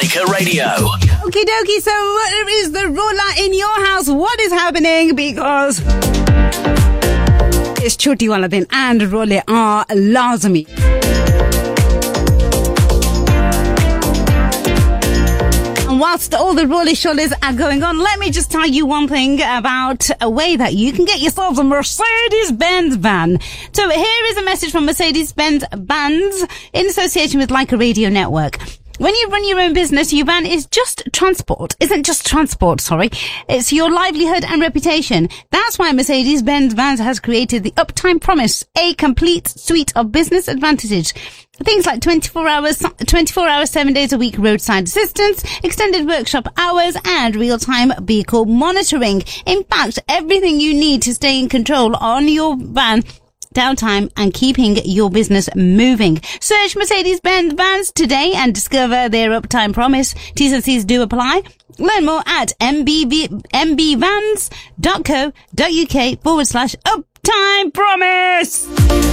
Laika Radio. Okie dokie, so what is the roller in your house? What is happening? Because it's Choti Wala Din and Role are lazmi. And whilst all the rolly shoulders are going on, let me just tell you one thing about a way that you can get yourself a Mercedes-Benz van. So here is a message from Mercedes-Benz Vans in association with Laika Radio Network. When you run your own business, your van is just transport. Isn't just transport, sorry. It's your livelihood and reputation. That's why Mercedes-Benz Vans has created the Uptime Promise, a complete suite of business advantages. Things like 24 hours, 7 days a week roadside assistance, extended workshop hours, and real-time vehicle monitoring. In fact, everything you need to stay in control on your van, downtime, and keeping your business moving. Search Mercedes-Benz Vans today and discover their Uptime Promise. T's and C's do apply. Learn more at mbvans.co.uk/Uptime Promise.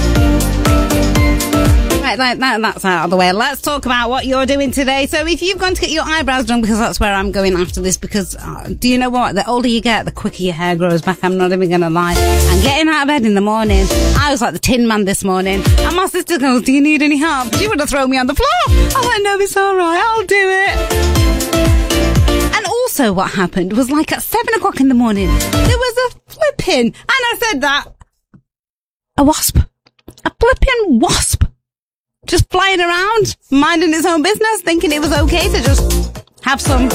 Right, that's out of the way. Let's talk about what you're doing today. So if you've gone to get your eyebrows done, because that's where I'm going after this, because do you know what? The older you get, the quicker your hair grows back. I'm not even going to lie. And getting out of bed in the morning, I was like the Tin Man this morning. And my sister goes, do you need any help? She would have thrown me on the floor. I was like, no, it's all right. I'll do it. And also what happened was like at 7 o'clock in the morning, there was a flipping, and I said that, a wasp. A flipping wasp. Just flying around, minding its own business, thinking it was okay to just have some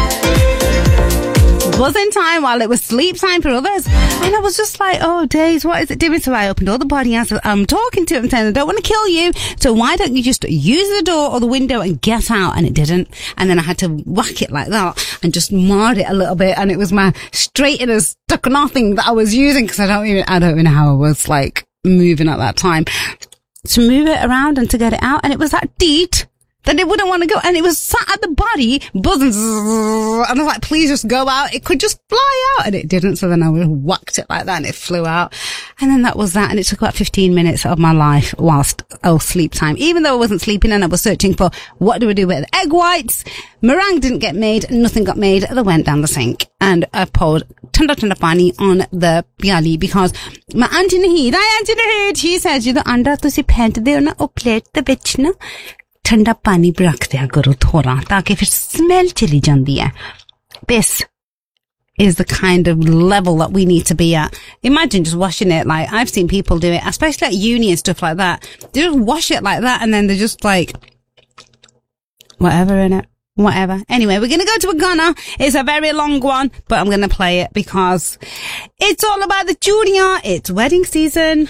buzzing time while it was sleep time for others. And I was just like, oh days, what is it doing? So I opened all the body and I'm talking to it and saying, I don't want to kill you, so why don't you just use the door or the window and get out? And it didn't. And then I had to whack it like that and just marred it a little bit. And it was my straightener stuck nothing that I was using, because I don't even know how I was like moving at that time to move it around and to get it out, and it was that deep that it wouldn't want to go, and it was sat at the body buzzing, and I was like, please just go out, it could just fly out, and it didn't. So then I whacked it like that and it flew out, and then that was that. And it took about 15 minutes of my life whilst sleep time, even though I wasn't sleeping and I was searching for what do I do with egg whites. Meringue didn't get made, nothing got made. They went down the sink, and I poured tanda pani on the pyali, because my auntie Nahid, she said, "You the anda तुसी फेंट दे ना ओ plate दे विच ना ठंडा पानी भी रख दिया करो थोड़ा, ताकि फिर smell चली जाती है." This is the kind of level that we need to be at. Imagine just washing it. Like, I've seen people do it, especially at uni and stuff like that. They just wash it like that, and then they're just like, whatever in it. Whatever. Anyway, we're going to go to a Ghana. It's a very long one, but I'm going to play it because it's all about the junior. It's wedding season.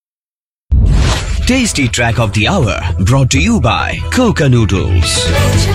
Tasty track of the hour brought to you by Coca Noodles.